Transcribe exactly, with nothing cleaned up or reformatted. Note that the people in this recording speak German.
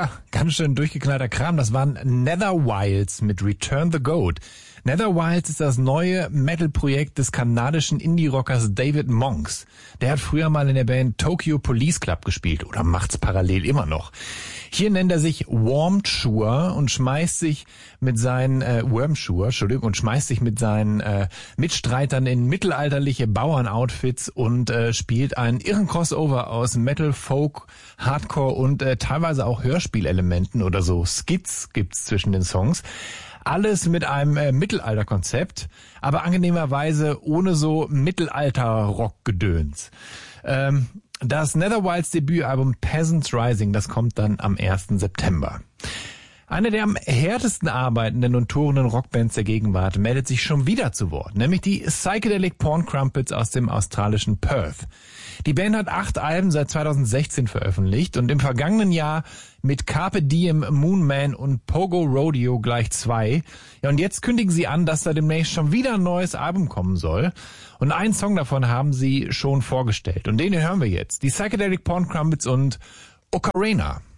Ja, ganz schön durchgeknallter Kram. Das waren Nether Wilds mit Return the Goat. Nether Wilds ist das neue Metal-Projekt des kanadischen Indie-Rockers David Monks. Der hat früher mal in der Band Tokyo Police Club gespielt oder macht's parallel immer noch. Hier nennt er sich Wormsure und schmeißt sich mit seinen äh, Wormsure, Entschuldigung, und schmeißt sich mit seinen äh, Mitstreitern in mittelalterliche Bauernoutfits und äh, spielt einen irren Crossover aus Metal, Folk, Hardcore und äh, teilweise auch Hörspielelementen oder so Skits gibt's zwischen den Songs. Alles mit einem äh, Mittelalterkonzept, aber angenehmerweise ohne so Mittelalter-Rock-Gedöns. Ähm, das Nether Wilds Debütalbum Peasants Rising, das kommt dann am ersten September. Eine der am härtesten arbeitenden und tourenden Rockbands der Gegenwart meldet sich schon wieder zu Wort, nämlich die Psychedelic Porn Crumpets aus dem australischen Perth. Die Band hat acht Alben seit zweitausendsechzehn veröffentlicht und im vergangenen Jahr mit Carpe Diem, Moon Man und Pogo Rodeo gleich zwei. Ja, und jetzt kündigen sie an, dass da demnächst schon wieder ein neues Album kommen soll. Und einen Song davon haben sie schon vorgestellt. Und den hören wir jetzt. Die Psychedelic Porn Crumpets und Ocarina.